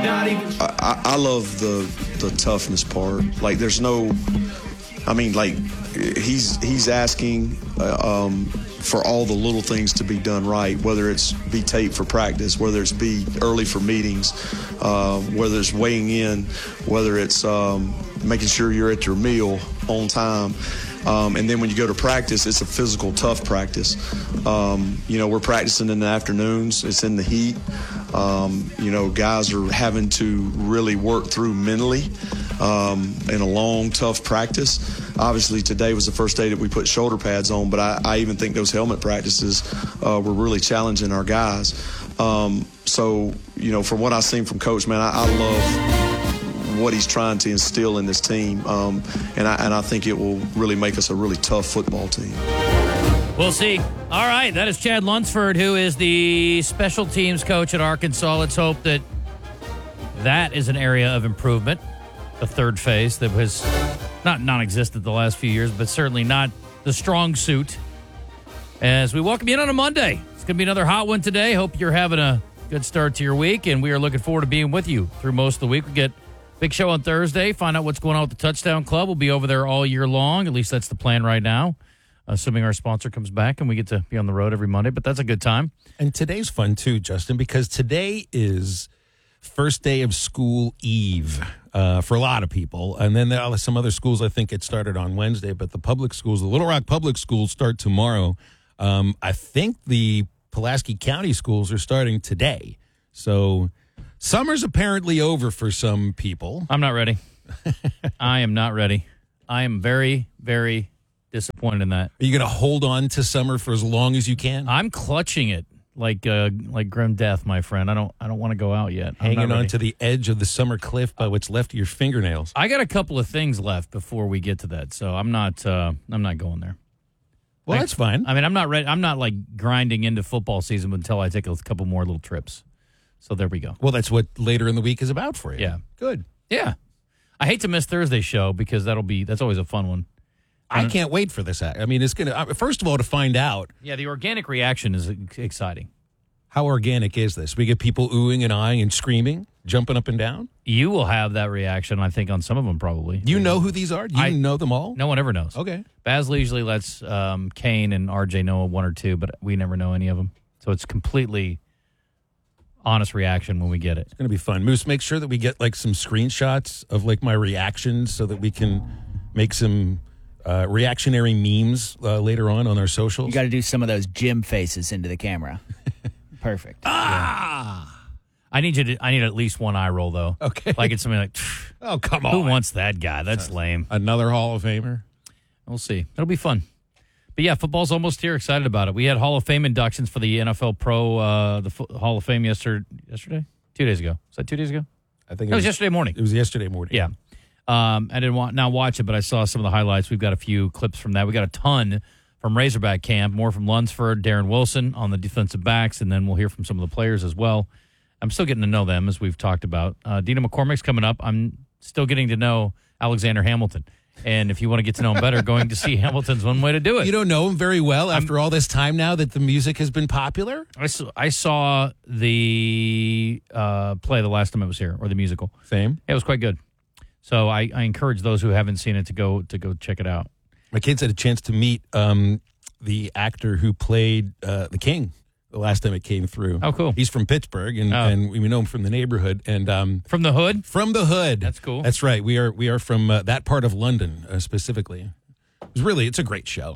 I love the toughness part. Like, there's no, I mean, like, he's asking for all the little things to be done right, whether it's be taped for practice, whether it's be early for meetings, whether it's weighing in, whether it's making sure you're at your meal on time. And then when you go to practice, it's a physical, tough practice. We're practicing in the afternoons. It's in the heat. Guys are having to really work through mentally in a long, tough practice. Obviously, today was the first day that we put shoulder pads on, but I even think those helmet practices were really challenging our guys. From what I've seen from Coach, man, I love what he's trying to instill in this team, and I think it will really make us a really tough football team. We'll see. All right, that is Chad Lunsford, who is the special teams coach at Arkansas. Let's hope that is an area of improvement, the third phase that was not non-existent the last few years, but certainly not the strong suit. As we welcome you in on a Monday, it's going to be another hot one today. Hope you're having a good start to your week, and we are looking forward to being with you through most of the week. We get big show on Thursday, find out what's going on with the Touchdown Club. We'll be over there all year long. At least that's the plan right now, assuming our sponsor comes back and we get to be on the road every Monday. But that's a good time. And today's fun, too, Justin, because today is first day of school eve for a lot of people. And then there are some other schools, I think, get started on Wednesday. But the public schools, the Little Rock Public Schools, start tomorrow. I think the Pulaski County schools are starting today. So summer's apparently over for some people. I'm not ready. I am not ready. I am very, very disappointed in that. Are you going to hold on to summer for as long as you can? I'm clutching it like grim death, my friend. I don't want to go out yet. Hanging on to the edge of the summer cliff by what's left of your fingernails. I got a couple of things left before we get to that, so I'm not going there. Well, that's fine. I mean, I'm not ready. I'm not like grinding into football season until I take a couple more little trips. So there we go. Well, that's what later in the week is about for you. Yeah. Good. Yeah. I hate to miss Thursday's show because that's always a fun one. I can't wait for this. I mean, it's going to, first of all, to find out. Yeah, the organic reaction is exciting. How organic is this? We get people oohing and eyeing and screaming, jumping up and down? You will have that reaction, I think, on some of them probably. You know who these are? Do you know them all? No one ever knows. Okay. Basley usually lets Kane and RJ know one or two, but we never know any of them. So it's completely honest reaction when we get it. It's going to be fun. Moose, make sure that we get like some screenshots of like my reactions so that we can make some reactionary memes later on our socials. You got to do some of those gym faces into the camera. Perfect. Yeah. I need at least one eye roll though. Okay. Like it's something like, oh, come on. Who wants that guy? That's lame. Another Hall of Famer. We'll see. It'll be fun. But yeah, football's almost here. Excited about it. We had Hall of Fame inductions for the NFL Pro, Hall of Fame yesterday? 2 days ago. Was that 2 days ago? I think it was yesterday morning. It was yesterday morning. Yeah. I didn't watch it, but I saw some of the highlights. We've got a few clips from that. We got a ton from Razorback camp, more from Lunsford, Darren Wilson on the defensive backs, and then we'll hear from some of the players as well. I'm still getting to know them, as we've talked about. Dina McCormick's coming up. I'm still getting to know Alexander Hamilton. And if you want to get to know him better, going to see Hamilton's one way to do it. You don't know him very well after all this time now that the music has been popular? I saw the play the last time it was here, or the musical. Same. It was quite good. So I encourage those who haven't seen it to go check it out. My kids had a chance to meet the actor who played the King the last time it came through. Oh, cool. He's from Pittsburgh, and we know him from the neighborhood. And from the hood? From the hood. That's cool. That's right. We are from that part of London specifically. It's a great show.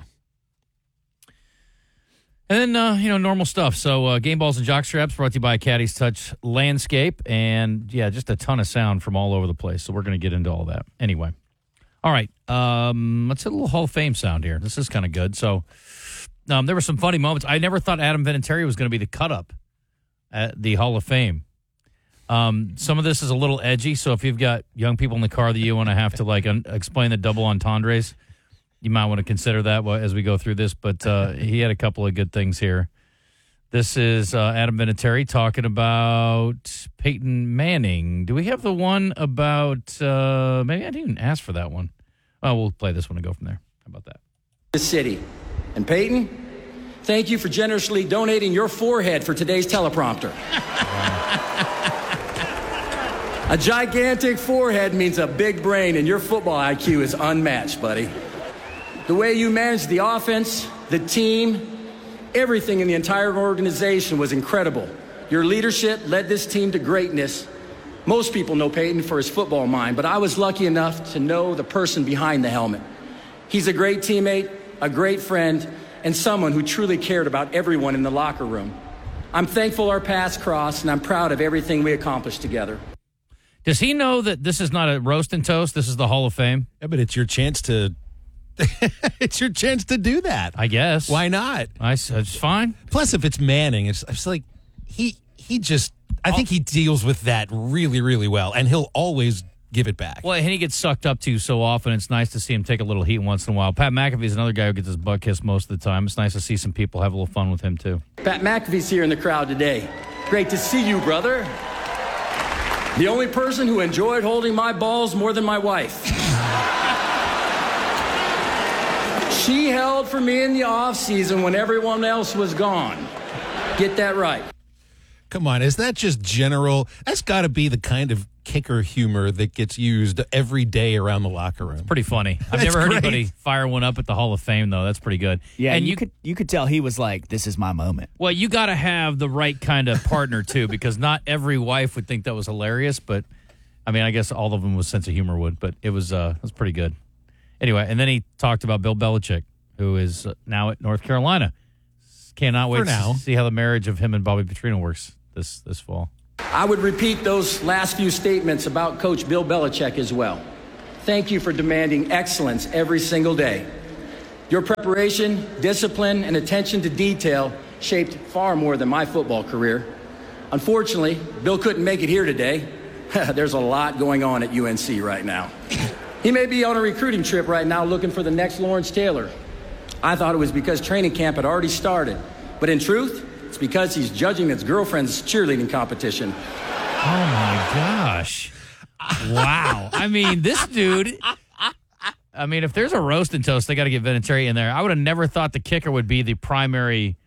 And then, normal stuff. So Game Balls and Jockstraps brought to you by Caddy's Touch Landscape. And, yeah, just a ton of sound from all over the place. So we're going to get into all that. Anyway. All right. Let's hit a little Hall of Fame sound here. This is kind of good. So there were some funny moments. I never thought Adam Vinatieri was going to be the cut-up at the Hall of Fame. Some of this is a little edgy. So if you've got young people in the car that you want to have to, explain the double entendres, you might want to consider that as we go through this, but he had a couple of good things here. This is Adam Vinatieri talking about Peyton Manning. Do we have the one about, maybe I didn't even ask for that one. Oh, we'll play this one and go from there. How about that? The city. And Peyton, thank you for generously donating your forehead for today's teleprompter. A gigantic forehead means a big brain, and your football IQ is unmatched, buddy. The way you managed the offense, the team, everything in the entire organization was incredible. Your leadership led this team to greatness. Most people know Peyton for his football mind, but I was lucky enough to know the person behind the helmet. He's a great teammate, a great friend, and someone who truly cared about everyone in the locker room. I'm thankful our paths crossed, and I'm proud of everything we accomplished together. Does he know that this is not a roast and toast? This is the Hall of Fame? Yeah, but it's your chance to it's your chance to do that. I guess. Why not? It's fine. Plus, if it's Manning, it's like he just I think he deals with that really, really well, and he'll always give it back. Well, and he gets sucked up to so often. It's nice to see him take a little heat once in a while. Pat McAfee's another guy who gets his butt kissed most of the time. It's nice to see some people have a little fun with him, too. Pat McAfee's here in the crowd today. Great to see you, brother. The only person who enjoyed holding my balls more than my wife. She held for me in the offseason when everyone else was gone. Get that right. Come on, is that just general? That's got to be the kind of kicker humor that gets used every day around the locker room. Pretty funny. I've never heard anybody fire one up at the Hall of Fame, though. That's pretty good. Yeah, and you could tell he was like, this is my moment. Well, you got to have the right kind of partner, too, because not every wife would think that was hilarious. But, I mean, I guess all of them with sense of humor would. But it was pretty good. Anyway, and then he talked about Bill Belichick, who is now at North Carolina. Cannot wait to see how the marriage of him and Bobby Petrino works this fall. I would repeat those last few statements about Coach Bill Belichick as well. Thank you for demanding excellence every single day. Your preparation, discipline, and attention to detail shaped far more than my football career. Unfortunately, Bill couldn't make it here today. There's a lot going on at UNC right now. He may be on a recruiting trip right now looking for the next Lawrence Taylor. I thought it was because training camp had already started. But in truth, it's because he's judging his girlfriend's cheerleading competition. Oh, my gosh. Wow. I mean, this dude, if there's a roast and toast, they got to get Vinatieri in there. I would have never thought the kicker would be the primary,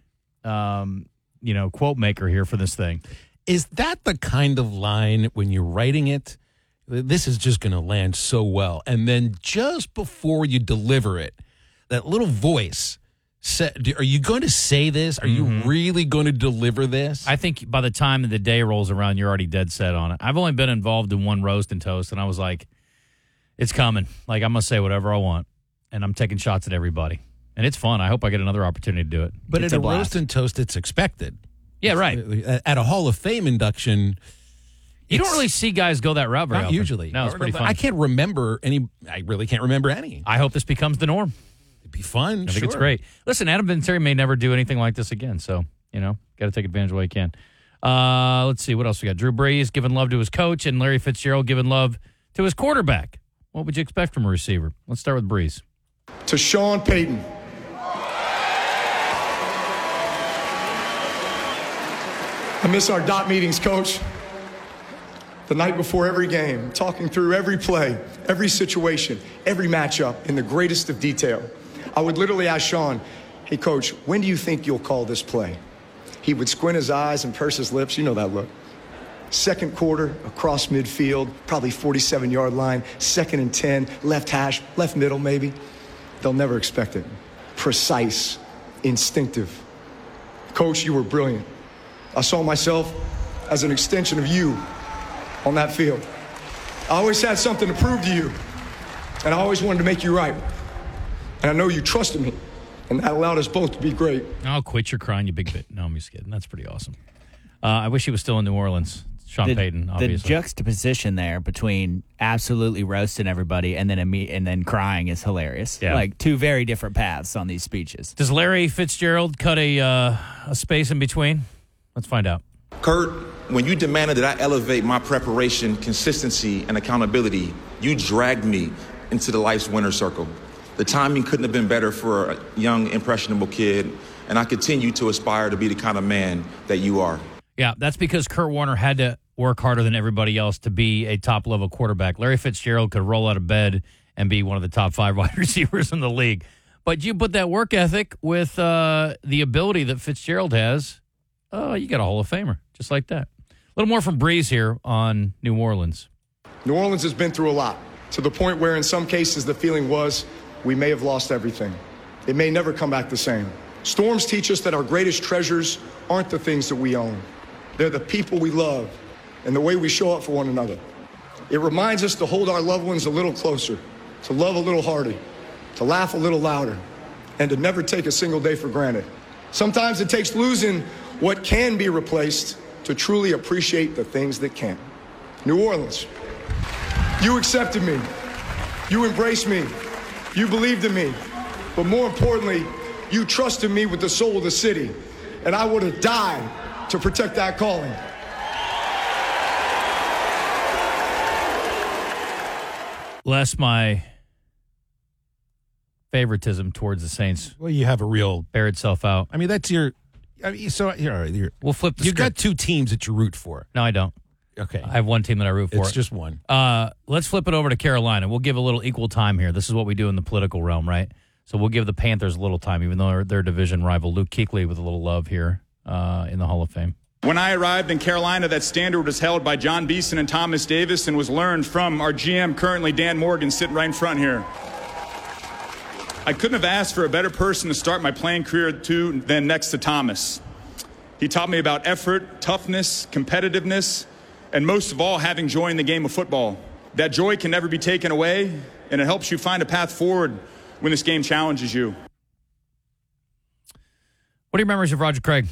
quote maker here for this thing. Is that the kind of line when you're writing it, this is just going to land so well, and then just before you deliver it, that little voice said, are you going to say this? Are you really going to deliver this? I think by the time the day rolls around, you're already dead set on it. I've only been involved in one roast and toast, and I was like, it's coming. Like, I'm going to say whatever I want, and I'm taking shots at everybody. And it's fun. I hope I get another opportunity to do it. But It's at a a blast. roast and toast, it's expected. Yeah, right. At a Hall of Fame induction, You don't really see guys go that route very not often. usually. No, it's pretty fun. I can't remember any. I really can't remember any. I hope this becomes the norm. It'd be fun. I think it's great. Listen, Adam Vinatieri may never do anything like this again, so, got to take advantage while you can. Let's see, what else we got? Drew Brees giving love to his coach, and Larry Fitzgerald giving love to his quarterback. What would you expect from a receiver? Let's start with Brees. To Sean Payton. I miss our dot meetings, Coach. The night before every game, talking through every play, every situation, every matchup in the greatest of detail. I would literally ask Sean, hey, Coach, when do you think you'll call this play? He would squint his eyes and purse his lips. You know that look. Second quarter, across midfield, probably 47-yard line, 2nd and 10, left hash, left middle maybe. They'll never expect it. Precise, instinctive. Coach, you were brilliant. I saw myself as an extension of you on that field. I always had something to prove to you, and I always wanted to make you right. And I know you trusted me, and that allowed us both to be great. Oh, quit your crying, you big bit. No, I'm just kidding. That's pretty awesome. I wish he was still in New Orleans. Sean Payton, obviously. The juxtaposition there between absolutely roasting everybody and then crying is hilarious. Yeah. Like two very different paths on these speeches. Does Larry Fitzgerald cut a space in between? Let's find out. Kurt, when you demanded that I elevate my preparation, consistency, and accountability, you dragged me into the life's winner's circle. The timing couldn't have been better for a young, impressionable kid, and I continue to aspire to be the kind of man that you are. Yeah, that's because Kurt Warner had to work harder than everybody else to be a top-level quarterback. Larry Fitzgerald could roll out of bed and be one of the top 5 wide receivers in the league. But you put that work ethic with the ability that Fitzgerald has, you got a Hall of Famer, just like that. little more from Breeze here on New Orleans. New Orleans has been through a lot, to the point where in some cases the feeling was we may have lost everything. It may never come back the same. Storms teach us that our greatest treasures aren't the things that we own. They're the people we love and the way we show up for one another. It reminds us to hold our loved ones a little closer, to love a little harder, to laugh a little louder, and to never take a single day for granted. Sometimes it takes losing what can be replaced to truly appreciate the things that can't. New Orleans, you accepted me. You embraced me. You believed in me. But more importantly, you trusted me with the soul of the city. And I would have died to protect that calling. Lest my favoritism towards the Saints Well, you have a real. bear itself out. I mean, that's your. I mean, so you're. We'll flip the You got script. two teams that you root for. No, I don't. Okay, I have one team that I root for. it's just one. Let's flip it over to Carolina. We'll give a little equal time here. This is what we do in the political realm, right? So we'll give the Panthers a little time, even though they're division rival. Luke Kuechly with a little love here in the Hall of Fame. When I arrived in Carolina, that standard was held by John Beeson and Thomas Davis and was learned from our GM, currently Dan Morgan, sitting right in front here. I couldn't have asked for a better person to start my playing career to than next to Thomas. He taught me about effort, toughness, competitiveness, and most of all, having joy in the game of football. That joy can never be taken away, and it helps you find a path forward when this game challenges you. What are your memories of Roger Craig?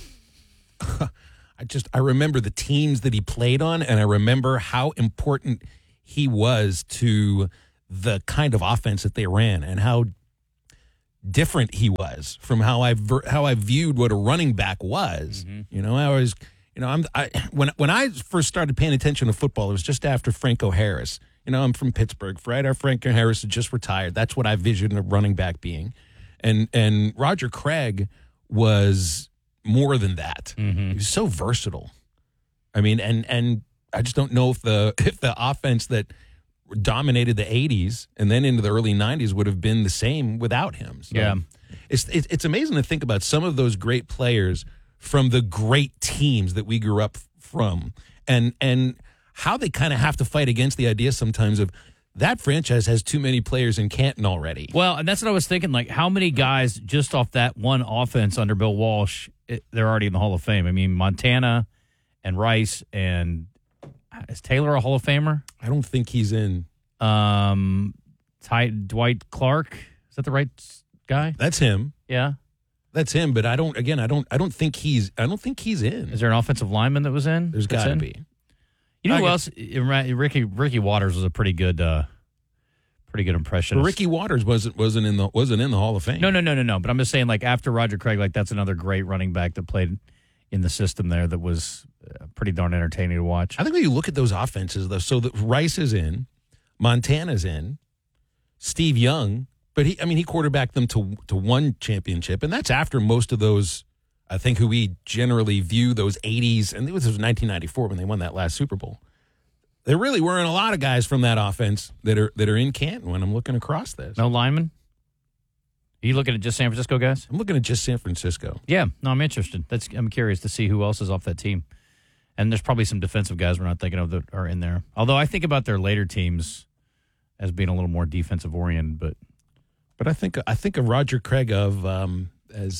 I remember the teams that he played on, and I remember how important he was to the kind of offense that they ran, and how different he was from how I viewed what a running back was. Mm-hmm. You know, when I first started paying attention to football, it was just after Franco Harris. You know, I'm from Pittsburgh. Right after Franco Harris had just retired, that's what I visioned a running back being, and Roger Craig was more than that. Mm-hmm. He was so versatile. I mean, and I just don't know if the offense that dominated the 80s and then into the early 90s would have been the same without him. So Yeah. It's amazing to think about some of those great players from the great teams that we grew up from, and how they kind of have to fight against the idea sometimes of that franchise has too many players in Canton already. Well, and that's what I was thinking. Like, how many guys just off that one offense under Bill Walsh, they're already in the Hall of Fame? I mean, Montana and Rice, and is Taylor a Hall of Famer? I don't think he's in. Dwight Clark, is that the right guy? That's him. Yeah. That's him. But I don't think he's in. Is there an offensive lineman that was in? There's that's got to in? be. You know who else? Ricky Waters was a pretty good impression. But Ricky Waters wasn't in the Hall of Fame. No. But I'm just saying, like, after Roger Craig, like, that's another great running back that played in the system there that was pretty darn entertaining to watch. I think when you look at those offenses, though, so that Rice is in, Montana's in, Steve Young, but he quarterbacked them to one championship, and that's after most of those. I think who we generally view those 80s, and it was 1994 when they won that last Super Bowl. There really weren't a lot of guys from that offense that are in Canton when I'm looking across this. No lineman? Are you looking at just San Francisco guys? I'm looking at just San Francisco. Yeah, no, I'm interested. I'm curious to see who else is off that team. And there's probably some defensive guys we're not thinking of that are in there. Although I think about their later teams as being a little more defensive oriented, but I think of Roger Craig wasn't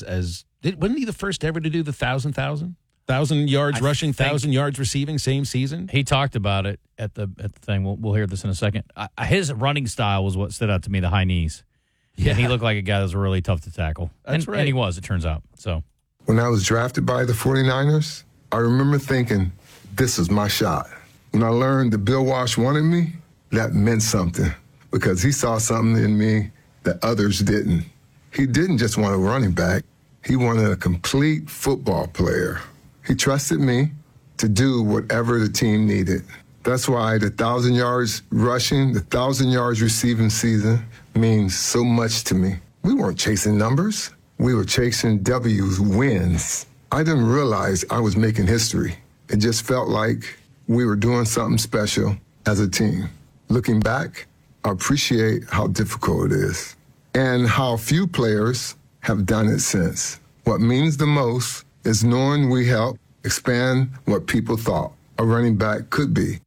he the first ever to do the 1,000 yards rushing, 1,000 yards receiving, same season? He talked about it at the thing. We'll hear this in a second. His running style was what stood out to me, the high knees. Yeah, and he looked like a guy that was really tough to tackle. That's right. And he was, it turns out. So when I was drafted by the 49ers, I remember thinking, this is my shot. When I learned that Bill Walsh wanted me, that meant something because he saw something in me that others didn't. He didn't just want a running back. He wanted a complete football player. He trusted me to do whatever the team needed. That's why the 1,000 yards rushing, the 1,000 yards receiving season means so much to me. We weren't chasing numbers. We were chasing W's, wins. I didn't realize I was making history. It just felt like we were doing something special as a team. Looking back, I appreciate how difficult it is and how few players have done it since. What means the most is knowing we helped expand what people thought. a running back could be.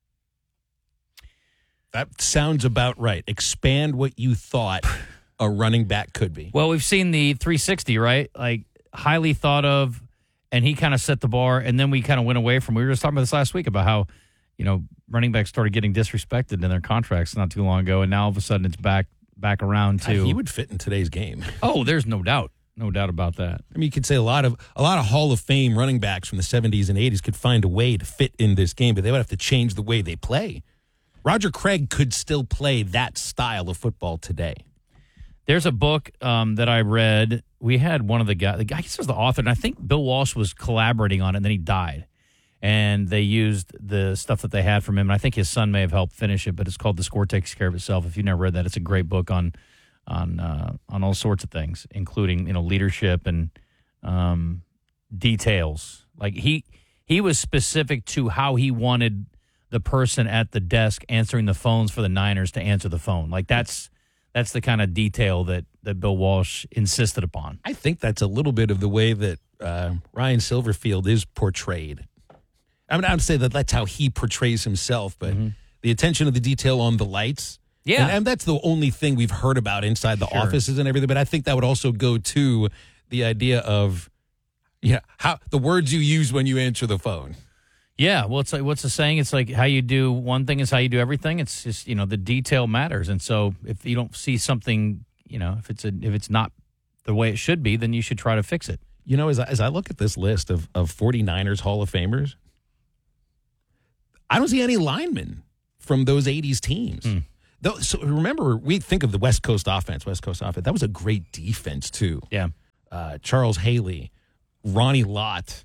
That sounds about right. Expand what you thought a running back could be. Well, we've seen the 360, right? Like, highly thought of, and he kind of set the bar, and then we kind of went away from. We were just talking about this last week about how, running backs started getting disrespected in their contracts not too long ago, and now all of a sudden it's back around to. He would fit in today's game. Oh, there's no doubt. No doubt about that. I mean, you could say a lot of Hall of Fame running backs from the 70s and 80s could find a way to fit in this game, but they would have to change the way they play. Roger Craig could still play that style of football today. There's a book that I read. We had one of the guy was the author, and I think Bill Walsh was collaborating on it, and then he died. And they used the stuff that they had from him, and I think his son may have helped finish it, but it's called The Score Takes Care of Itself. If you've never read that, it's a great book on all sorts of things, including leadership and details. Like he was specific to how he wanted the person at the desk answering the phones for the Niners to answer the phone. Like that's the kind of detail that Bill Walsh insisted upon. I think that's a little bit of the way that Ryan Silverfield is portrayed. I mean, I would say that that's how he portrays himself, but the attention to the detail on the lights. Yeah. And that's the only thing we've heard about inside the offices and everything. But I think that would also go to the idea of how the words you use when you answer the phone. Yeah, well, it's like, what's the saying? It's like how you do one thing is how you do everything. It's just, the detail matters. And so if you don't see something, if it's not the way it should be, then you should try to fix it. As I look at this list of 49ers Hall of Famers, I don't see any linemen from those 80s teams. So remember, we think of the West Coast offense. That was a great defense, too. Yeah. Charles Haley, Ronnie Lott,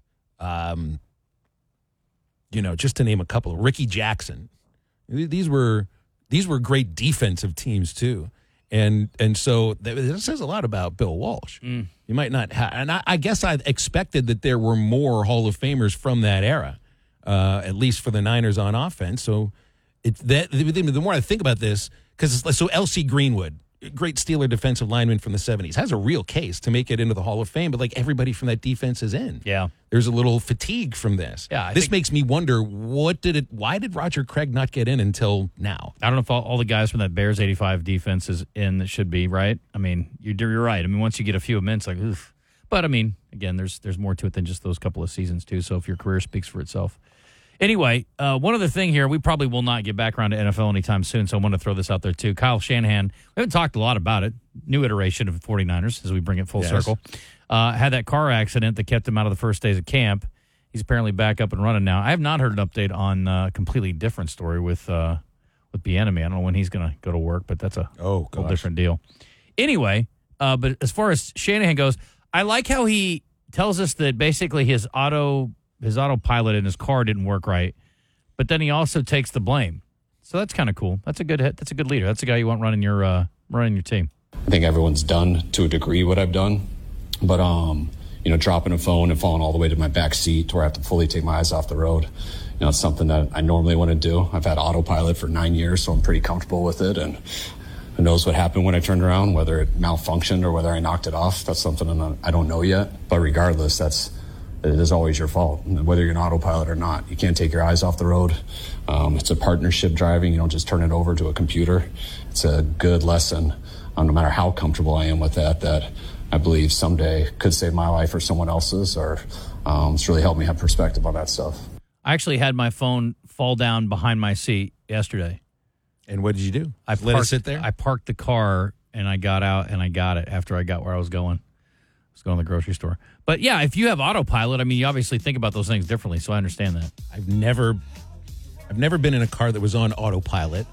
just to name a couple. Ricky Jackson. These were great defensive teams too, and so that says a lot about Bill Walsh. You might not have, and I guess I expected that there were more Hall of Famers from that era, at least for the Niners on offense. So the more I think about this, because so L.C. Greenwood, great Steeler defensive lineman from the 70s, has a real case to make it into the Hall of Fame, but like everybody from that defense is in. Yeah. There's a little fatigue from this. Yeah. This makes me wonder, why did Roger Craig not get in until now? I don't know if all the guys from that Bears 85 defense is in that should be, right? I mean, you're right. I mean, once you get a few of them, it's like, oof. But I mean, again, there's more to it than just those couple of seasons too, so if your career speaks for itself. Anyway, one other thing here, we probably will not get back around to NFL anytime soon, so I want to throw this out there too. Kyle Shanahan, we haven't talked a lot about it, new iteration of the 49ers as we bring it full circle, had that car accident that kept him out of the first days of camp. He's apparently back up and running now. I have not heard an update on a completely different story with Bieniemy. I don't know when he's going to go to work, but that's a whole different deal. Anyway, but as far as Shanahan goes, I like how he tells us that basically his autopilot in his car didn't work right, but then he also takes the blame. So that's kind of cool. That's a good leader. That's a guy you want running your team. I think everyone's done to a degree what I've done, but dropping a phone and falling all the way to my back seat to where I have to fully take my eyes off the road, it's something that I normally want to do. I've had autopilot for 9 years, so I'm pretty comfortable with it, and who knows what happened when I turned around, whether it malfunctioned or whether I knocked it off. That's something I don't know yet, but regardless, it is always your fault, whether you're an autopilot or not. You can't take your eyes off the road. It's a partnership driving. You don't just turn it over to a computer. It's a good lesson, no matter how comfortable I am with that I believe someday could save my life or someone else's, or it's really helped me have perspective on that stuff. I actually had my phone fall down behind my seat yesterday. And what did you do? Let it sit there? I parked the car, and I got out, and I got it after I got where I was going. I was going to the grocery store. But, yeah, if you have autopilot, I mean, you obviously think about those things differently, so I understand that. I've never been in a car that was on autopilot.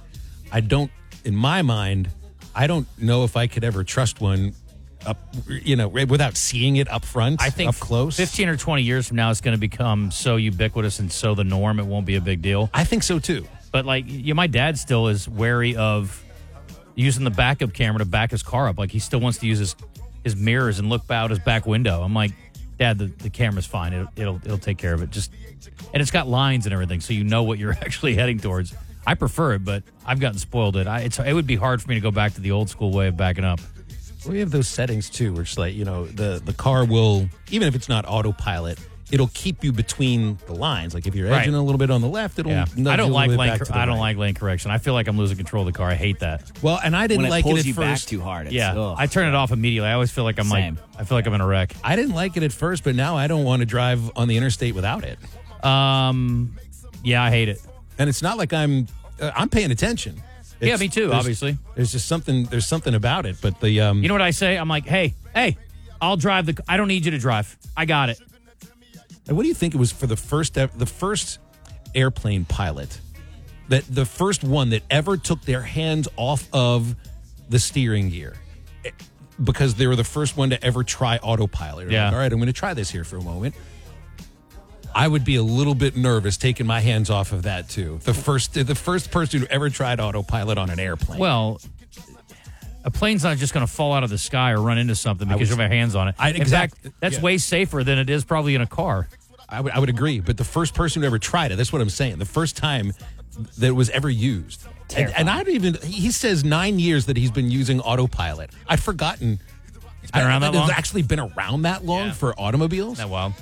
In my mind, I don't know if I could ever trust one up, without seeing it up front, I think up close. 15 or 20 years from now, it's going to become so ubiquitous and so the norm, it won't be a big deal. I think so, too. But, my dad still is wary of using the backup camera to back his car up. Like, he still wants to use his mirrors and look out his back window. I'm like, Dad, the camera's fine. It'll take care of it. And it's got lines and everything, so you know what you're actually heading towards. I prefer it, but I've gotten spoiled. It would be hard for me to go back to the old school way of backing up. We have those settings too, where it's like, the car will, even if it's not autopilot, it'll keep you between the lines. Like if you're edging a little bit on the left, it'll nudge I don't you a like little bit lane. back to the I don't right. like lane correction. I feel like I'm losing control of the car. I hate that. Well, and I didn't When like it pulls it at you first. back too hard. It's, ugh. I turn it off immediately. I always feel like Same. I feel like I'm in a wreck. I didn't like it at first, but now I don't want to drive on the interstate without it. Yeah, I hate it. And it's not like I'm paying attention. Yeah, me too, obviously. There's just something about it. But the You know what I say? I'm like, hey, I'll drive I don't need you to drive. I got it. And what do you think it was for the first airplane pilot, that the first one that ever took their hands off of the steering gear, because they were the first one to ever try autopilot? Yeah. Like, all right, I'm going to try this here for a moment. I would be a little bit nervous taking my hands off of that too. The first person who ever tried autopilot on an airplane. Well, a plane's not just going to fall out of the sky or run into something because you have your hands on it. In fact, that's way safer than it is probably in a car. I would agree, but the first person who ever tried it, that's what I'm saying. The first time that it was ever used. And I don't even, he says 9 years that he's been using autopilot. I'd forgotten. It's been around that long? It's actually been around that long for automobiles? That wild.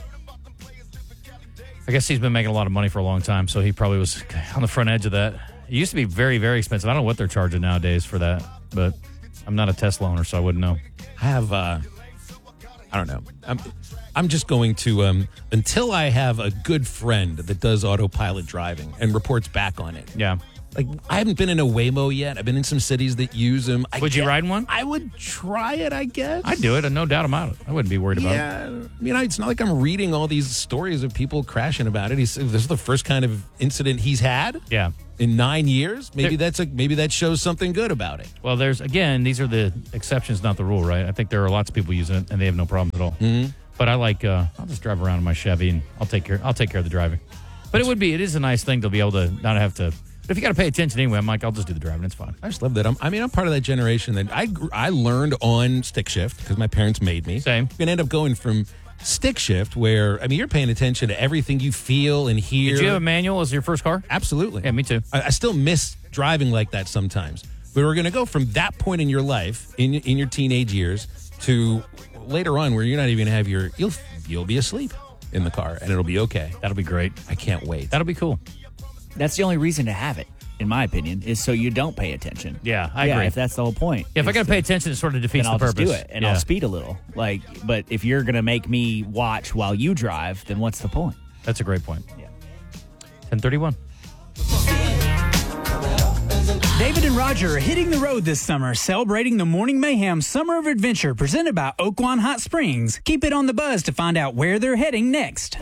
I guess he's been making a lot of money for a long time, so he probably was on the front edge of that. It used to be very, very expensive. I don't know what they're charging nowadays for that, but I'm not a Tesla owner, so I wouldn't know. I have, I don't know. I'm just going to, until I have a good friend that does autopilot driving and reports back on it. Yeah. Like, I haven't been in a Waymo yet. I've been in some cities that use them. Would you ride one? I would try it, I guess. I'd do it, and no doubt about it. I wouldn't be worried about it. Yeah, you know, it's not like I'm reading all these stories of people crashing about it. This is the first kind of incident he's had. Yeah. In 9 years, maybe that shows something good about it. Well, these are the exceptions, not the rule, right? I think there are lots of people using it, and they have no problems at all. Mm-hmm. But I like, I'll just drive around in my Chevy, and I'll take care of the driving. But it is a nice thing to be able to not have to. But if you got to pay attention anyway, I'm like, I'll just do the driving. It's fine. I just love that. I'm part of that generation that I learned on stick shift because my parents made me. Same. You're gonna end up going from stick shift where, I mean, you're paying attention to everything you feel and hear. Did you have a manual as your first car? Absolutely. Yeah, me too. I still miss driving like that sometimes. But we're going to go from that point in your life, in your teenage years, to later on where you're not even going to have you'll be asleep in the car and it'll be okay. That'll be great. I can't wait. That'll be cool. That's the only reason to have it, in my opinion, is so you don't pay attention. Yeah, I agree. If that's the whole point. Yeah, if I got to pay attention, it sort of defeats then I'll the purpose. just do it, and I'll speed a little. But if you're going to make me watch while you drive, then what's the point? That's a great point. Yeah. 10:31. David and Roger are hitting the road this summer, celebrating the Morning Mayhem Summer of Adventure presented by Oaklawn Hot Springs. Keep it on the buzz to find out where they're heading next.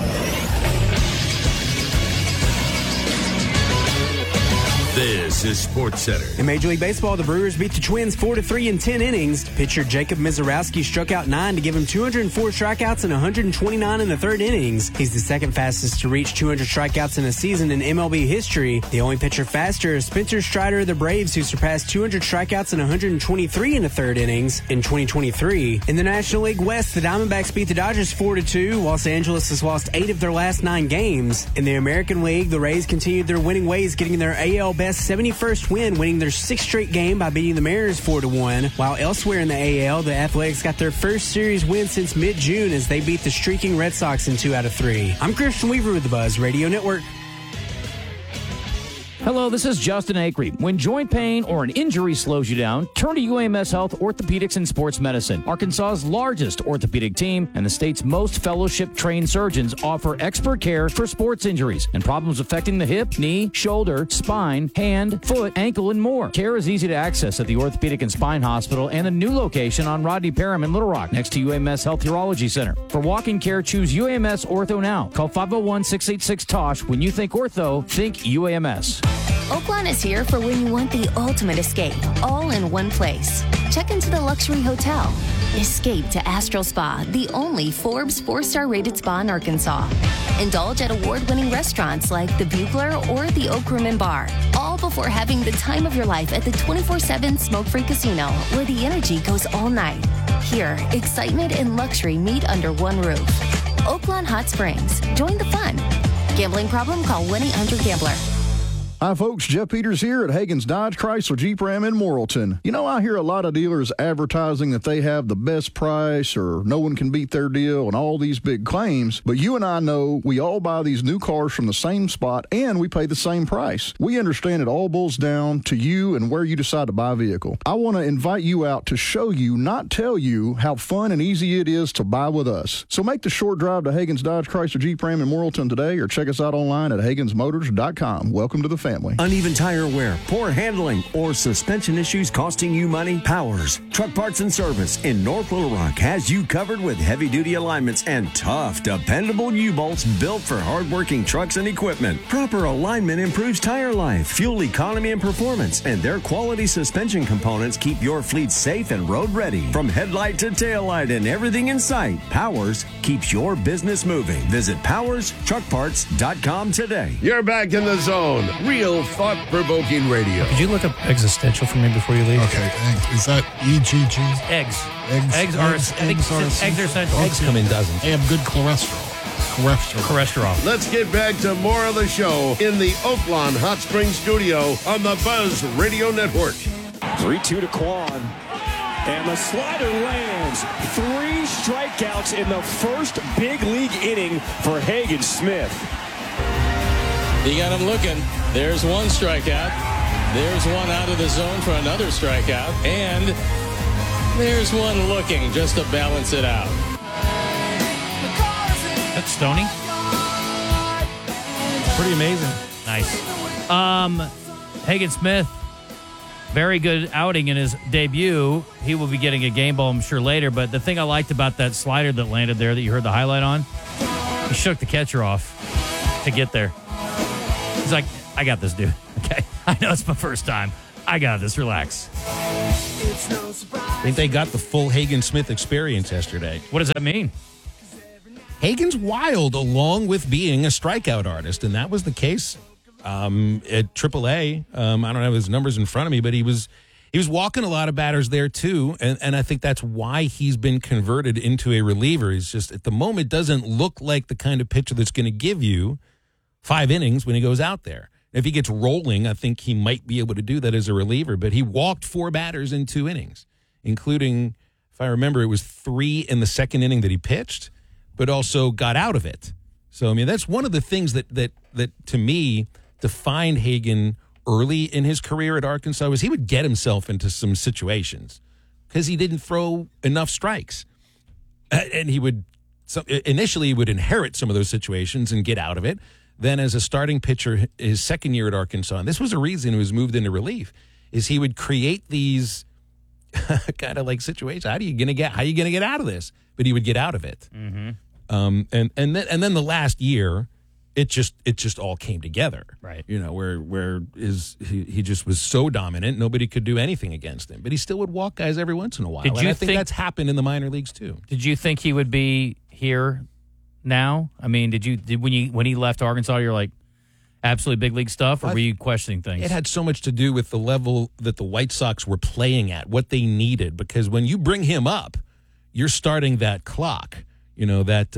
This is SportsCenter. In Major League Baseball, the Brewers beat the Twins 4-3 in 10 innings. Pitcher Jacob Mizorowski struck out 9 to give him 204 strikeouts and 129 in the third innings. He's the second fastest to reach 200 strikeouts in a season in MLB history. The only pitcher faster is Spencer Strider of the Braves, who surpassed 200 strikeouts and 123 in the third innings in 2023. In the National League West, the Diamondbacks beat the Dodgers 4-2. Los Angeles has lost 8 of their last 9 games. In the American League, the Rays continued their winning ways, getting their AL best 71st win, winning their 6th straight game by beating the Mariners 4-1. While elsewhere in the AL, the Athletics got their first series win since mid-June as they beat the streaking Red Sox in 2 out of 3. I'm Christian Weaver with the Buzz Radio Network. Hello, this is Justin Acree. When joint pain or an injury slows you down, turn to UAMS Health Orthopedics and Sports Medicine. Arkansas's largest orthopedic team and the state's most fellowship-trained surgeons offer expert care for sports injuries and problems affecting the hip, knee, shoulder, spine, hand, foot, ankle, and more. Care is easy to access at the Orthopedic and Spine Hospital and the new location on Rodney Parham in Little Rock, next to UAMS Health Urology Center. For walking care, choose UAMS Ortho now. Call 501-686-TOSH. When you think ortho, think UAMS. Oaklawn is here for when you want the ultimate escape, all in one place. Check into the luxury hotel. Escape to Astral Spa, the only Forbes 4-star rated spa in Arkansas. Indulge at award-winning restaurants like the Bugler or the Oak Room and Bar, all before having the time of your life at the 24/7 smoke-free casino, where the energy goes all night. Here, excitement and luxury meet under one roof. Oaklawn Hot Springs. Join the fun. Gambling problem? Call 1-800-GAMBLER. Hi, folks. Jeff Peters here at Hagen's Dodge Chrysler Jeep Ram in Morrilton. You know, I hear a lot of dealers advertising that they have the best price or no one can beat their deal and all these big claims, but you and I know we all buy these new cars from the same spot and we pay the same price. We understand it all boils down to you and where you decide to buy a vehicle. I want to invite you out to show you, not tell you, how fun and easy it is to buy with us. So make the short drive to Hagen's Dodge Chrysler Jeep Ram in Morrilton today or check us out online at HagensMotors.com. Welcome to the family. Uneven tire wear, poor handling, or suspension issues costing you money? Powers Truck Parts and Service in North Little Rock has you covered with heavy-duty alignments and tough, dependable U-bolts built for hard-working trucks and equipment. Proper alignment improves tire life, fuel economy, and performance, and their quality suspension components keep your fleet safe and road-ready. From headlight to taillight and everything in sight, Powers keeps your business moving. Visit PowersTruckParts.com today. You're back in the zone. Real thought-provoking radio. Could you look up existential for me before you leave? Okay. Is that EGG? Eggs. Eggs are essential. Eggs come in dozens. They have good cholesterol. Let's get back to more of the show in the Oaklawn Hot Springs studio on the Buzz Radio Network. 3-2 to Quan. And the slider lands. 3 strikeouts in the first big league inning for Hagen Smith. He got him looking. There's one strikeout. There's one out of the zone for another strikeout. And there's one looking just to balance it out. That's Stoney. Pretty amazing. Nice. Hagen Smith, very good outing in his debut. He will be getting a game ball, I'm sure, later. But the thing I liked about that slider that landed there that you heard the highlight on, he shook the catcher off to get there. He's like, I got this, dude. Okay. I know it's my first time. I got this. Relax. I think they got the full Hagen Smith experience yesterday. What does that mean? Hagen's wild along with being a strikeout artist, and that was the case at AAA. I don't have his numbers in front of me, but he was walking a lot of batters there too, and I think that's why he's been converted into a reliever. He's just at the moment doesn't look like the kind of pitcher that's going to give you 5 innings when he goes out there. If he gets rolling, I think he might be able to do that as a reliever, but he walked 4 batters in 2 innings, including, if I remember, it was 3 in the second inning that he pitched, but also got out of it. So, I mean, that's one of the things that to me defined Hagen early in his career at Arkansas was he would get himself into some situations because he didn't throw enough strikes. And he would initially he would inherit some of those situations and get out of it. Then as a starting pitcher his second year at Arkansas, and this was a reason he was moved into relief, is he would create these kind of like situations. How are you gonna get out of this? But he would get out of it. Mm-hmm. And then the last year, it just all came together. Right. You know, where he just was so dominant, nobody could do anything against him. But he still would walk guys every once in a while. I think that's happened in the minor leagues too. Did you think he would be here now? I mean, when he left Arkansas, you're like, absolutely big league stuff, or were you questioning things? It had so much to do with the level that the White Sox were playing at, what they needed. Because when you bring him up, you're starting that clock. You know, that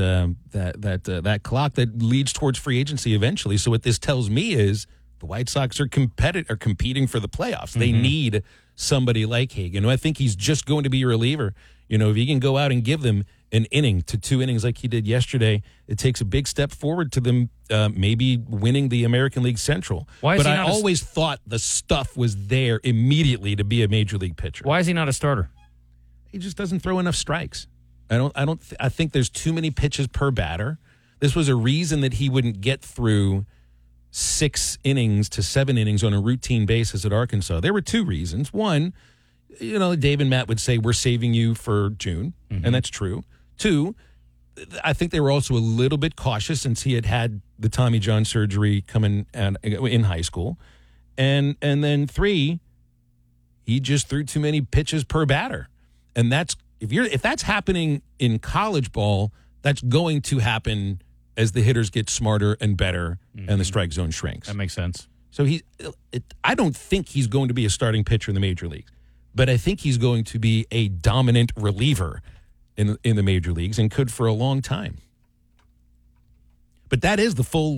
clock that leads towards free agency eventually. So what this tells me is the White Sox are competing for the playoffs. They need somebody like Hagen. I think he's just going to be a reliever. You know, if he can go out and give them an inning to 2 innings like he did yesterday, it takes a big step forward to them maybe winning the American League Central. But I always thought the stuff was there immediately to be a major league pitcher. Why is he not a starter? He just doesn't throw enough strikes. I think there's too many pitches per batter. This was a reason that he wouldn't get through 6 innings to 7 innings on a routine basis at Arkansas. There were 2 reasons. One, you know, Dave and Matt would say, we're saving you for June, and that's true. 2, I think they were also a little bit cautious since he had the Tommy John surgery coming in high school. And then 3, he just threw too many pitches per batter. And that's if that's happening in college ball, that's going to happen as the hitters get smarter and better and the strike zone shrinks. That makes sense. So I don't think he's going to be a starting pitcher in the major leagues, but I think he's going to be a dominant reliever in the major leagues and could for a long time. But that is the full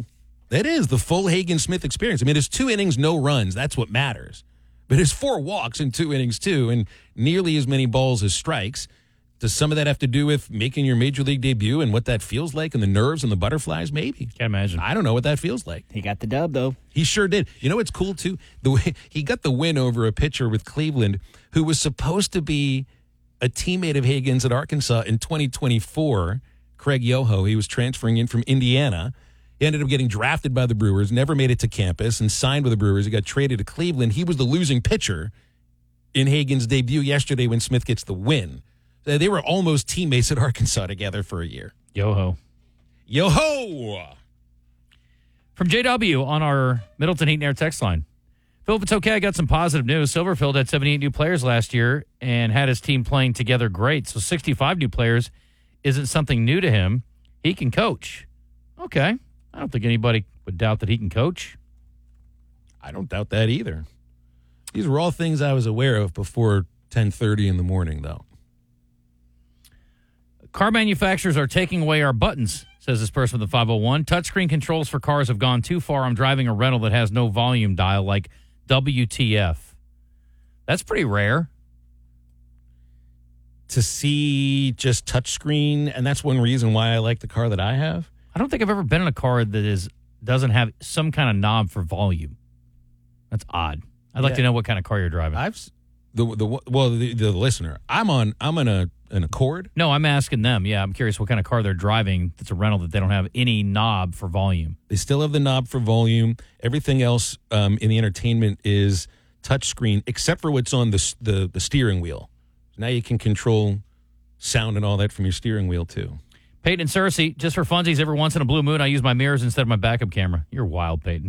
It is the full Hagen Smith experience. I mean, it's 2 innings, no runs. That's what matters. But it's 4 walks in 2 innings, too, and nearly as many balls as strikes. Does some of that have to do with making your major league debut and what that feels like and the nerves and the butterflies? Maybe. Can't imagine. I don't know what that feels like. He got the dub, though. He sure did. You know what's cool, too? The way he got the win over a pitcher with Cleveland who was supposed to be a teammate of Hagen's at Arkansas in 2024, Craig Yoho. He was transferring in from Indiana. He ended up getting drafted by the Brewers, never made it to campus, and signed with the Brewers. He got traded to Cleveland. He was the losing pitcher in Hagen's debut yesterday when Smith gets the win. They were almost teammates at Arkansas together for a year. Yo-ho. Yo-ho! From JW on our Middleton Heat and Air text line. Phil, if it's okay, I got some positive news. Silverfield had 78 new players last year and had his team playing together great. So 65 new players isn't something new to him. He can coach. Okay. I don't think anybody would doubt that he can coach. I don't doubt that either. These were all things I was aware of before 10:30 in the morning, though. Car manufacturers are taking away our buttons, says this person with the 501. Touchscreen controls for cars have gone too far. I'm driving a rental that has no volume dial, like WTF. That's pretty rare. To see just touchscreen, and that's one reason why I like the car that I have. I don't think I've ever been in a car that doesn't have some kind of knob for volume. That's odd. I'd like to know what kind of car you're driving. The listener. I'm on an Accord. No, I'm asking them. Yeah, I'm curious what kind of car they're driving. That's a rental that they don't have any knob for volume. They still have the knob for volume. Everything else in the entertainment is touchscreen, except for what's on the steering wheel. Now you can control sound and all that from your steering wheel too. Peyton and Cersei, just for funsies, every once in a blue moon, I use my mirrors instead of my backup camera. You're wild, Peyton.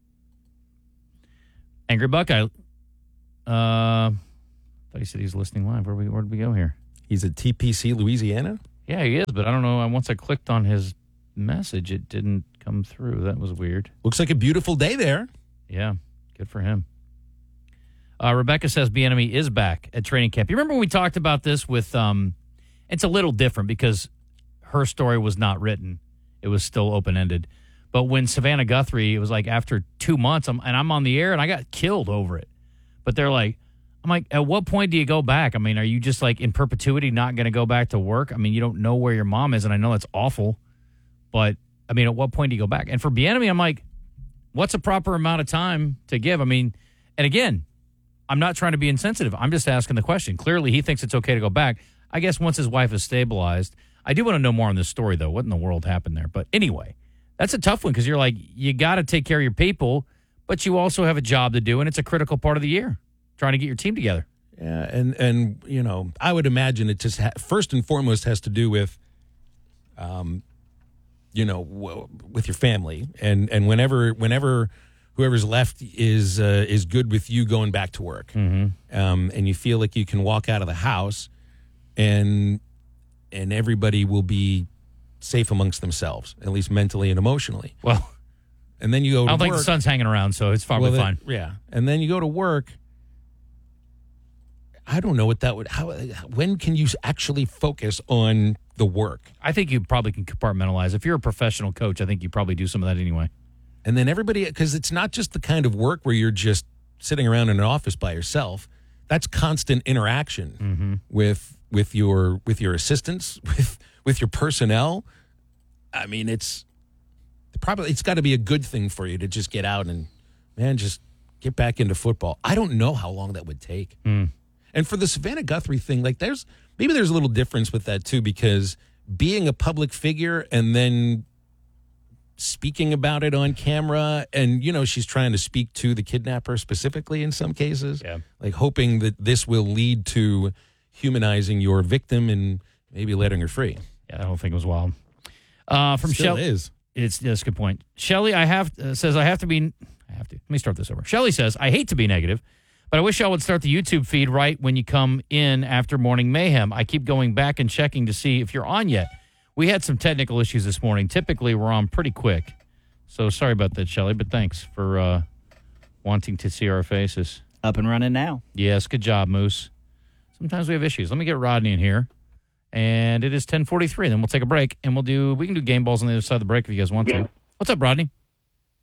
Angry Buckeye. I thought he said he's listening live. Where'd we go here? He's at TPC, Louisiana? Yeah, he is, but I don't know. Once I clicked on his message, it didn't come through. That was weird. Looks like a beautiful day there. Yeah, good for him. Rebecca says Bieniemy is back at training camp. You remember when we talked about this with, it's a little different because her story was not written. It was still open-ended. But when Savannah Guthrie, it was like after 2 months, I'm on the air, and I got killed over it. But they're like, I'm like, at what point do you go back? I mean, are you just like in perpetuity not going to go back to work? I mean, you don't know where your mom is, and I know that's awful. But, I mean, at what point do you go back? And for Bieniemy, I'm like, what's a proper amount of time to give? I mean, and again, I'm not trying to be insensitive. I'm just asking the question. Clearly, he thinks it's okay to go back. I guess once his wife is stabilized. I do want to know more on this story, though. What in the world happened there? But anyway, that's a tough one because you're like, you got to take care of your people, but you also have a job to do, and it's a critical part of the year, trying to get your team together. Yeah, and you know, I would imagine it just first and foremost has to do with, you know, with your family, and whenever whoever's left is good with you going back to work, and you feel like you can walk out of the house, and everybody will be safe amongst themselves, at least mentally and emotionally. Well, and then you go to I don't work. think the sun's hanging around, so it's probably fine. Yeah, and then you go to work. I don't know what that would. When can you actually focus on the work? I think you probably can compartmentalize. If you're a professional coach, I think you probably do some of that anyway. And then everybody, because it's not just the kind of work where you're just sitting around in an office by yourself. That's constant interaction with your assistants, with your personnel. I mean, it's got to be a good thing for you to just get out and, man, just get back into football. I don't know how long that would take. And for the Savannah Guthrie thing, like there's a little difference with that too, because being a public figure and then speaking about it on camera, and you know, she's trying to speak to the kidnapper specifically in some cases, like hoping that this will lead to humanizing your victim and maybe letting her free. Yeah, that whole thing was wild. From Shelly, that's a good point. Shelly, says I have to. Let me start this over. Shelly says I hate to be negative, but I wish y'all would start the YouTube feed right when you come in after Morning Mayhem. I keep going back and checking to see if you're on yet. We had some technical issues this morning. Typically, we're on pretty quick. So sorry about that, Shelly, but thanks for wanting to see our faces. Up and running now. Yes, good job, Moose. Sometimes we have issues. Let me get Rodney in here. And it is 10:43. Then we'll take a break, and we can do game balls on the other side of the break if you guys want to. What's up, Rodney?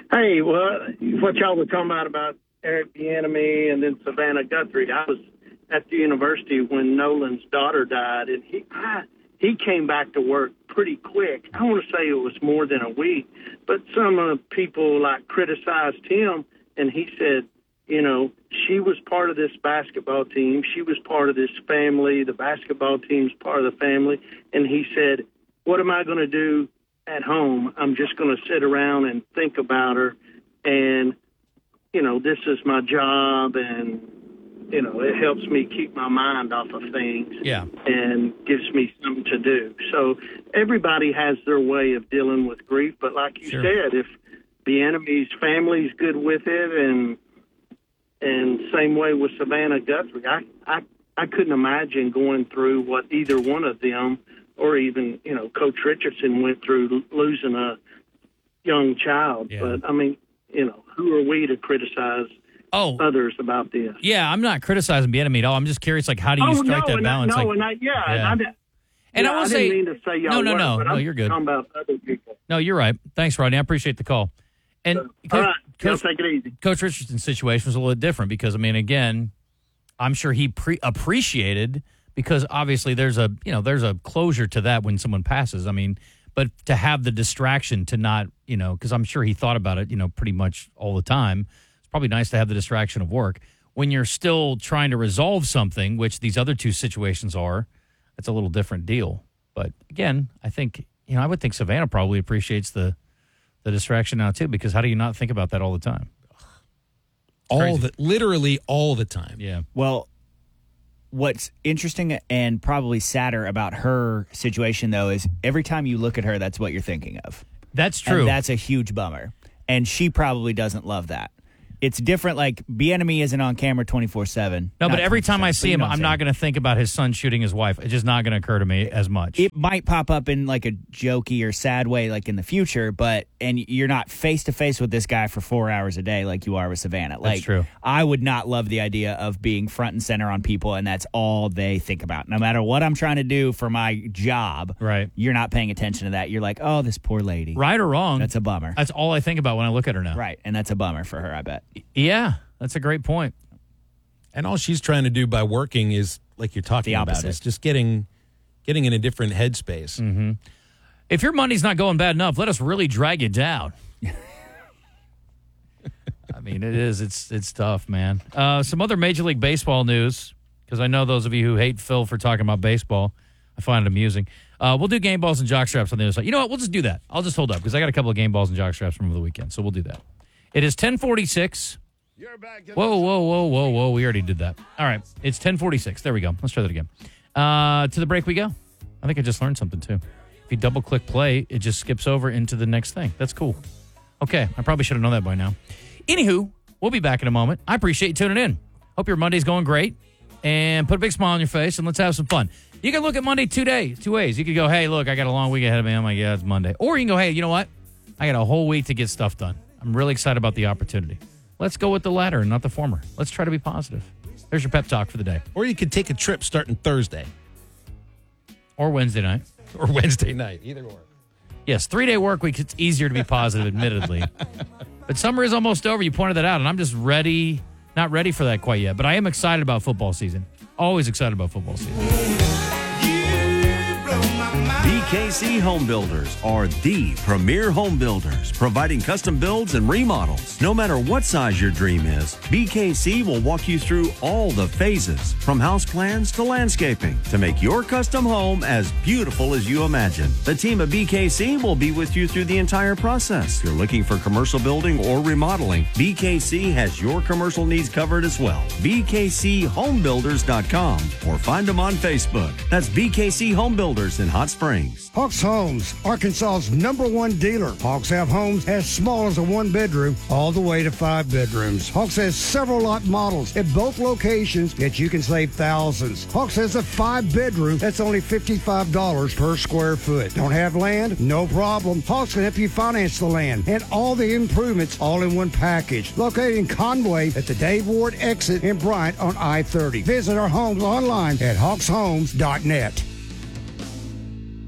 Hey, well, what y'all were talking about Eric Bieniemy and then Savannah Guthrie. I was at the university when Nolan's daughter died, and he came back to work pretty quick. I want to say it was more than a week, but some people criticized him, and he said, she was part of this basketball team. She was part of this family. The basketball team's part of the family. And he said, what am I going to do at home? I'm just going to sit around and think about her. And, this is my job. And, it helps me keep my mind off of things. Yeah. And gives me something to do. So everybody has their way of dealing with grief. But like you said, if Bieniemy's family's good with it and same way with Savannah Guthrie, I couldn't imagine going through what either one of them or even, Coach Richardson went through losing a young child. Yeah. But, who are we to criticize others about this? Yeah, I'm not criticizing Bieniemy at all. I'm just curious, how do you strike that balance? I won't say mean to say y'all no, you're good. I'm talking about other people. No, you're right. Thanks, Rodney. I appreciate the call. And all right, take it easy. Coach Richardson's situation was a little different because, again, I'm sure he appreciated because obviously there's a closure to that when someone passes. But to have the distraction to not, because I'm sure he thought about it, pretty much all the time. It's probably nice to have the distraction of work. When you're still trying to resolve something, which these other two situations are, it's a little different deal. But again, I think, I would think Savannah probably appreciates the distraction now too, because how do you not think about that all the time? Literally all the time. Yeah. Well, what's interesting and probably sadder about her situation, though, is every time you look at her, that's what you're thinking of. That's true. And that's a huge bummer. And she probably doesn't love that. It's different. Bieniemy isn't on camera 24/7. No, but every time I see him, I'm not going to think about his son shooting his wife. It's just not going to occur to me as much. It might pop up in a jokey or sad way, in the future, and you're not face to face with this guy for 4 hours a day like you are with Savannah. That's true. I would not love the idea of being front and center on people, and that's all they think about. No matter what I'm trying to do for my job, right? You're not paying attention to that. You're like, oh, this poor lady. Right or wrong? That's a bummer. That's all I think about when I look at her now. Right, and that's a bummer for her, I bet. Yeah, that's a great point. And all she's trying to do by working is, like you're talking about, is just getting in a different headspace. Mm-hmm. If your money's not going bad enough, let us really drag you down. It is. It's tough, man. Some other Major League Baseball news, because I know those of you who hate Phil for talking about baseball, I find it amusing. We'll do game balls and jock straps on the other side. You know what? We'll just do that. I'll just hold up, because I got a couple of game balls and jock straps from over the weekend, so we'll do that. It is 10:46. Whoa. We already did that. All right. It's 10:46. There we go. Let's try that again. To the break we go. I think I just learned something, too. If you double-click play, it just skips over into the next thing. That's cool. Okay. I probably should have known that by now. Anywho, we'll be back in a moment. I appreciate you tuning in. Hope your Monday's going great. And put a big smile on your face, and let's have some fun. You can look at Monday two ways. You could go, hey, look, I got a long week ahead of me. I'm like, yeah, it's Monday. Or you can go, hey, you know what? I got a whole week to get stuff done. I'm really excited about the opportunity. Let's go with the latter and not the former. Let's try to be positive. There's your pep talk for the day. Or you could take a trip starting Thursday. Or Wednesday night. Or Wednesday night. Either or. Yes, 3-day work week. It's easier to be positive, admittedly. But summer is almost over. You pointed that out, and I'm just not ready for that quite yet. But I am excited about football season. Always excited about football season. BKC Home Builders are the premier home builders, providing custom builds and remodels. No matter what size your dream is, BKC will walk you through all the phases, from house plans to landscaping, to make your custom home as beautiful as you imagine. The team at BKC will be with you through the entire process. If you're looking for commercial building or remodeling, BKC has your commercial needs covered as well. BKCHomebuilders.com or find them on Facebook. That's BKC Home Builders in Hot Springs. Hawks Homes, Arkansas's #1 dealer. Hawks have homes as small as a 1-bedroom all the way to 5 bedrooms. Hawks has several lot models at both locations that you can save thousands. Hawks has a 5-bedroom that's only $55 per square foot. Don't have land? No problem. Hawks can help you finance the land and all the improvements all in one package. Located in Conway at the Dave Ward exit in Bryant on I-30. Visit our homes online at hawkshomes.net.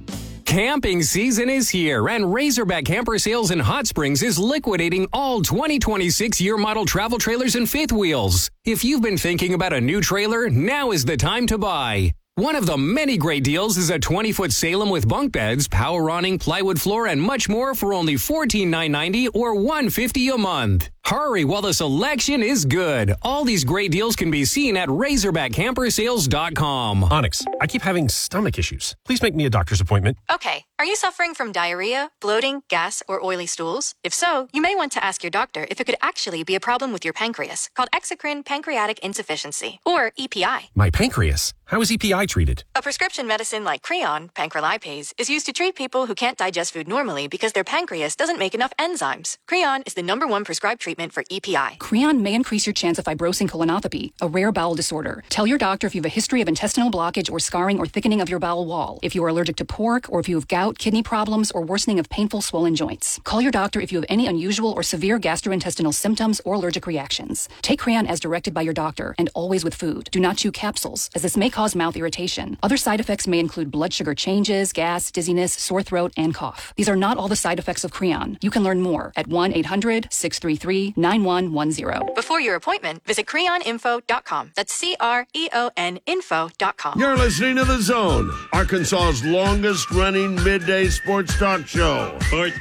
Camping season is here, and Razorback Camper Sales in Hot Springs is liquidating all 2026 year model travel trailers and fifth wheels. If you've been thinking about a new trailer, now is the time to buy. One of the many great deals is a 20-foot Salem with bunk beds, power awning, plywood floor, and much more for only $14,990 or $150 a month. Hurry while the selection is good. All these great deals can be seen at RazorbackCamperSales.com. Onyx, I keep having stomach issues. Please make me a doctor's appointment. Okay, are you suffering from diarrhea, bloating, gas, or oily stools? If so, you may want to ask your doctor if it could actually be a problem with your pancreas, called exocrine pancreatic insufficiency, or EPI. My pancreas? How is EPI treated? A prescription medicine like Creon, pancrelipase, is used to treat people who can't digest food normally because their pancreas doesn't make enough enzymes. Creon is the #1 prescribed treatment for EPI. Creon may increase your chance of fibrosing colonopathy, a rare bowel disorder. Tell your doctor if you have a history of intestinal blockage or scarring or thickening of your bowel wall, if you are allergic to pork, or if you have gout, kidney problems, or worsening of painful swollen joints. Call your doctor if you have any unusual or severe gastrointestinal symptoms or allergic reactions. Take Creon as directed by your doctor, and always with food. Do not chew capsules, as this may cause mouth irritation. Other side effects may include blood sugar changes, gas, dizziness, sore throat, and cough. These are not all the side effects of Creon. You can learn more at 1-800-633-9110. Before your appointment, visit creoninfo.com. That's CREON info.com. You're listening to The Zone, Arkansas's longest-running midday sports talk show. Sports.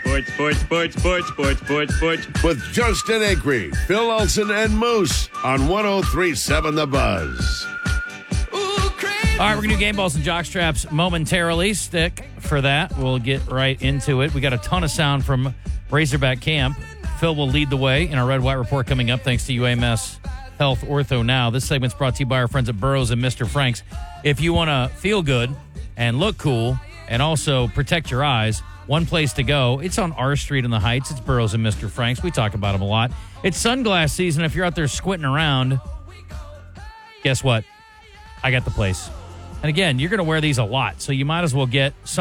With Justin Acree, Phil Olsen, and Moose on 103.7 The Buzz. All right, we're going to do game balls and jockstraps momentarily. Stick for that. We'll get right into it. We got a ton of sound from Razorback Camp. Phil will lead the way in our Red White Report coming up, thanks to UAMS Health Ortho Now. This segment's brought to you by our friends at Burroughs and Mr. Franks. If you want to feel good and look cool and also protect your eyes, one place to go. It's on R Street in the Heights. It's Burroughs and Mr. Franks. We talk about them a lot. It's sunglass season. If you're out there squinting around, guess what? I got the place. And again, you're going to wear these a lot, so you might as well get some.